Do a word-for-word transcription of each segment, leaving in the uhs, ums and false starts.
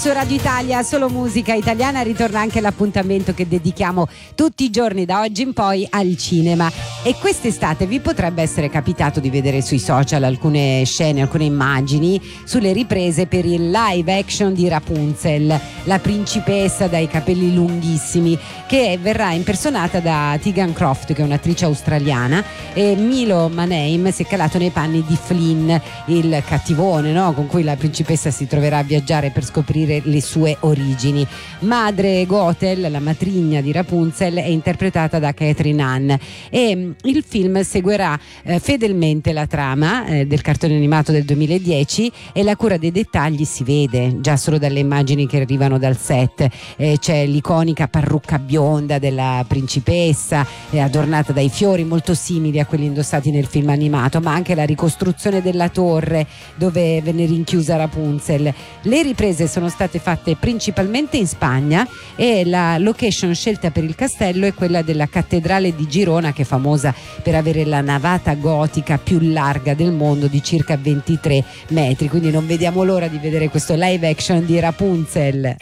Su Radio Italia, solo musica italiana, ritorna anche l'appuntamento che dedichiamo tutti i giorni da oggi in poi al cinema. E quest'estate vi potrebbe essere capitato di vedere sui social alcune scene, alcune immagini sulle riprese per il live action di Rapunzel, la principessa dai capelli lunghissimi, che verrà impersonata da Tegan Croft, che è un'attrice australiana, e Milo Manheim si è calato nei panni di Flynn, il cattivone, no? Con cui la principessa si troverà a viaggiare per scoprire le sue origini. Madre Gothel, la matrigna di Rapunzel, è interpretata da Catherine Hahn e il film seguirà eh, fedelmente la trama eh, del cartone animato del duemiladieci, e la cura dei dettagli si vede già solo dalle immagini che arrivano dal set. Eh, c'è l'iconica parrucca bionda della principessa eh, adornata dai fiori molto simili a quelli indossati nel film animato, ma anche la ricostruzione della torre dove venne rinchiusa Rapunzel. Le riprese sono state fatte principalmente in Spagna e la location scelta per il castello è quella della cattedrale di Girona, che è famosa per avere la navata gotica più larga del mondo di circa ventitré metri, quindi non vediamo l'ora di vedere questo live action di Rapunzel.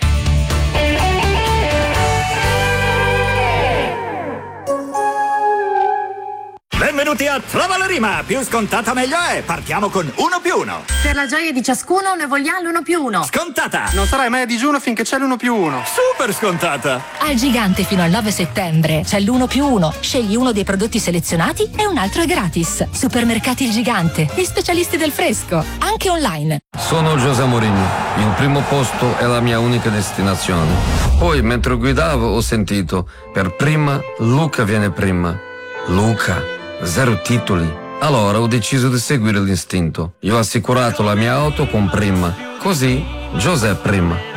Benvenuti a Trova la Rima, più scontata meglio è. Partiamo con uno più uno. Per la gioia di ciascuno ne vogliamo l'uno più uno. Scontata. Non sarai mai a digiuno finché c'è l'uno più uno. Super scontata. Al Gigante fino al nove settembre c'è l'uno più uno. Scegli uno dei prodotti selezionati e un altro è gratis. Supermercati Il Gigante, gli specialisti del fresco, anche online. Sono José Mourinho. Il primo posto è la mia unica destinazione. Poi, mentre guidavo, ho sentito: per prima, Luca viene prima. Luca. Zero titoli. Allora ho deciso di seguire l'istinto. Io ho assicurato la mia auto con Prima. Così, José Prima.